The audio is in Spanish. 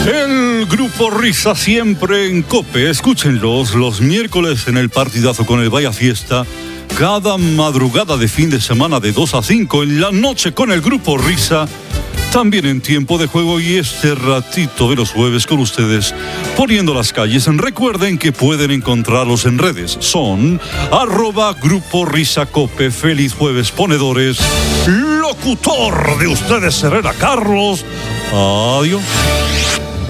El Grupo Risa siempre en COPE. Escúchenlos los miércoles en el partidazo con el Vaya Fiesta. Cada madrugada de fin de semana de 2 a 5 en la noche con el Grupo Risa. También en tiempo de juego y este ratito de los jueves con ustedes poniendo las calles. Recuerden que pueden encontrarlos en redes. Son @Grupo Risa Cope. Feliz jueves, ponedores. Locutor de ustedes, Herrera Carlos. Adiós.